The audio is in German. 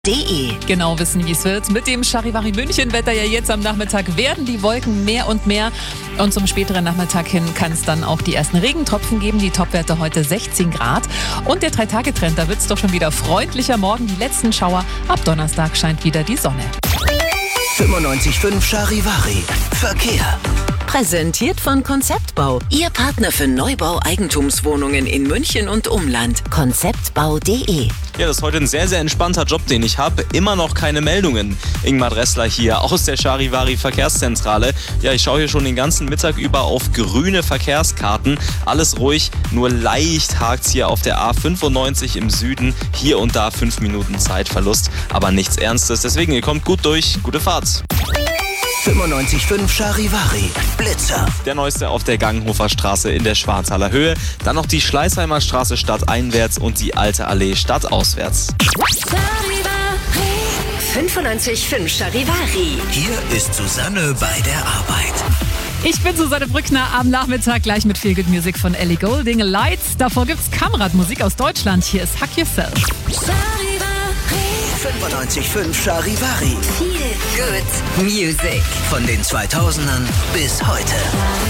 Genau wissen, wie es wird. Mit dem Charivari-München-Wetter ja jetzt am Nachmittag werden die Wolken mehr und mehr. Und zum späteren Nachmittag hin kann es dann auch die ersten Regentropfen geben. Die Topwerte heute 16 Grad. Und der 3-Tage-Trend, da wird es doch schon wieder freundlicher. Morgen die letzten Schauer. Ab Donnerstag scheint wieder die Sonne. 95.5 Charivari. Verkehr. Präsentiert von Konzeptbau. Ihr Partner für Neubau-Eigentumswohnungen in München und Umland. Konzeptbau.de. Ja, das ist heute ein sehr, sehr entspannter Job, den ich habe. Immer noch keine Meldungen. Ingmar Dressler hier aus der Charivari Verkehrszentrale. Ja, ich schaue hier schon den ganzen Mittag über auf grüne Verkehrskarten. Alles ruhig, nur leicht hakt's hier auf der A95 im Süden. Hier und da 5 Minuten Zeitverlust, aber nichts Ernstes. Deswegen, ihr kommt gut durch. Gute Fahrt. 95.5 Charivari. Blitzer. Der neueste auf der Gangenhofer Straße in der Schwarzhaler Höhe. Dann noch die Schleißheimer Straße stadteinwärts und die Alte Allee stadtauswärts. 95.5 Charivari. Hier ist Susanne bei der Arbeit. Ich bin Susanne Brückner am Nachmittag gleich mit Feel Good Music von Ellie Goulding. Lights, davor gibt's Kameradmusik aus Deutschland. Hier ist Hack Yourself. 95.5 Charivari. Feel Good Music. Von den 2000ern bis heute.